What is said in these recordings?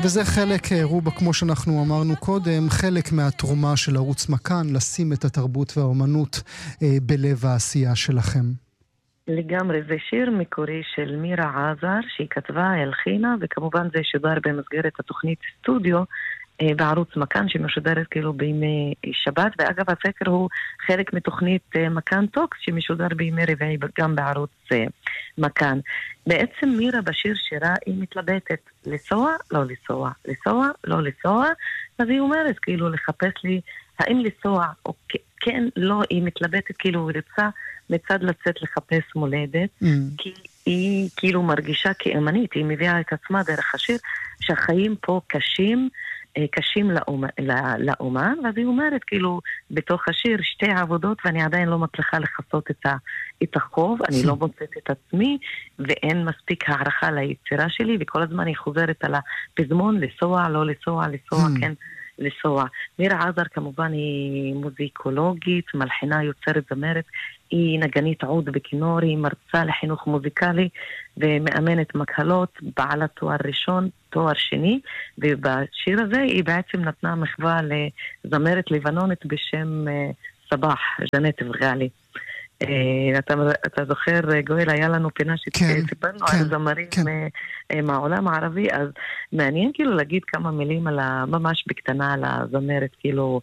וזה חלק, רובה, כמו שאנחנו אמרנו קודם, חלק מהתרומה של ערוץ מכאן, לשים את התרבות והאומנות בלב העשייה שלכם. לגמרי, זה שיר מקורי של מירה עזר, שהיא כתבה, הלחינה, וכמובן זה שודר במסגרת התוכנית סטודיו, בערוץ מכאן שמשודרת כאילו בימי שבת, ואגב הסקר הוא חלק מתוכנית מכאן טוקס שמשודר בימי רביעי גם בערוץ מכאן. בעצם מירה בשיר שירה היא מתלבטת לנסוע, לא לנסוע, לנסוע, לא לנסוע, אז היא אומרת כאילו לחפש לי האם לנסוע או כן, לא, היא מתלבטת כאילו רצה מצד לצאת לחפש מולדת, כי היא כאילו מרגישה כאמנית, היא מביאה את עצמה דרך השיר שהחיים פה קשים לאומן, ואז היא אומרת כאילו בתוך השיר שתי עבודות ואני עדיין לא מצליחה לחסות את החוב, אני לא מוצאת את עצמי ואין מספיק הערכה ליצירה שלי, וכל הזמן היא חוזרת על הפזמון לנסוע, לא לנסוע, לנסוע, כן לנסוע. מירה עזר כמובן היא מוזיקולוגית, מלחינה, יוצרת, זמרת, היא נגנית עוד בכינור, היא מרצה לחינוך מוזיקלי ומאמנת מקהלות, בעלת תואר ראשון, תואר שני, ובשיר הזה היא בעצם נתנה מחווה לזמרת לבנונית בשם סבח, ג'נט וגאלי. אתה זוכר, גואל, היה לנו פינה שסיפרנו על זמרים מהעולם הערבי, אז מעניין כאילו להגיד כמה מילים ממש בקטנה על הזמרת כאילו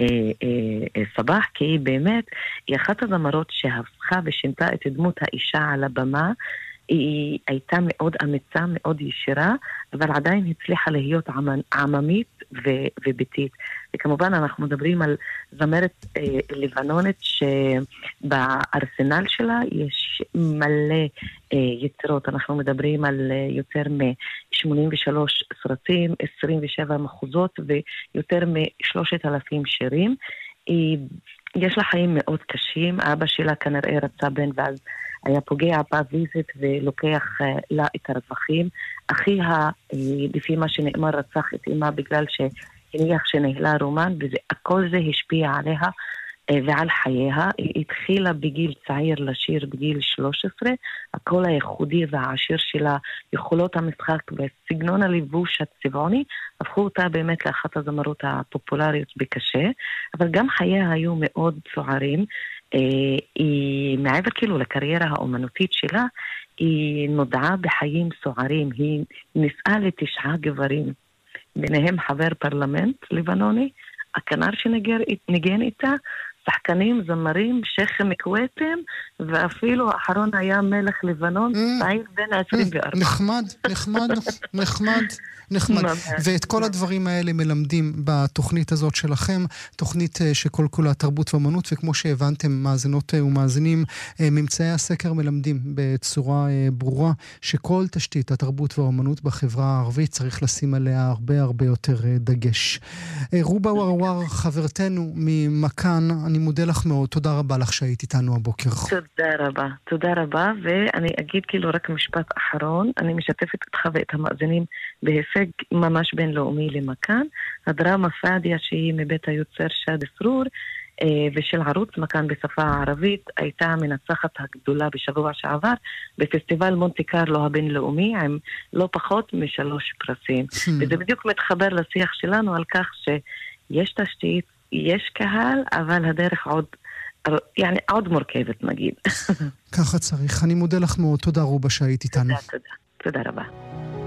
סבח, כי היא באמת, היא אחת הזמרות שהפכה ושינתה את דמות האישה על הבמה, היא הייתה מאוד אמיצה, מאוד ישירה, אבל עדיין הצליחה להיות עממית וביתית. וכמובן אנחנו מדברים על זמרת לבנונית שבארסנל שלה יש מלא יצירות. אנחנו מדברים על יותר מ-83 סרטים, 27 מחוזות ויותר מ-3,000 שירים. יש לה חיים מאוד קשים, אבא שלה כנראה רצה בן ואז היה פוגע בה פיזית ולוקח לה את הרווחים. אחיה, לפי מה שנאמר, רצח את אמא בגלל שהניח שנהלה רומן, וכל זה השפיע עליה ועל חייה. היא התחילה בגיל צעיר לשיר בגיל 13, הקול הייחודי והעשיר שלה, יכולות המשחק וסגנון הליבוש הצבעוני, הפכו אותה באמת לאחת הזמרות הפופולריות בקשה, אבל גם חייה היו מאוד צוערים. היא מעבר כאילו לקריירה האומנותית שלה, היא נודעה בחיים סוערים, היא נישאה ל9 גברים, ביניהם חבר פרלמנט לבנוני, הכנר שניגן איתה, שחקנים, זמרים, שייח מקוויתם, ואפילו האחרון היה מלך לבנון, צעיר בן 24. נחמד. ואת כל הדברים האלה מלמדים בתוכנית הזאת שלכם, תוכנית שכל כולה תרבות ואמנות, וכמו שהבנתם, מאזינות ומאזינים, ממצאי הסקר מלמדים בצורה ברורה, שכל תשתית התרבות והאמנות בחברה הערבית צריך לשים עליה הרבה יותר דגש. רובה ורוואר, חברתנו ממכאן, אני מודה לך מאוד, תודה רבה לך שהיית איתנו הבוקר. תודה רבה, ואני אגיד כאילו רק משפט אחרון, אני משתפת אותך ואת המאזינים בהישג ממש בינלאומי למכאן, הדרמה פאדיה שהיא מבית היוצר שד סרור, ושל ערוץ מכאן בשפה הערבית, הייתה המנצחת הגדולה בשבוע שעבר, בפסטיבל מונטי קרלו הבינלאומי, עם לא פחות מ3 פרסים. וזה בדיוק מתחבר לשיח שלנו על כך שיש תשתית, יש קהל, אבל הדרך עוד מורכבת נגיד. ככה צריך. אני מודה לך מאוד. תודה רובה שהיית איתנו. תודה רבה.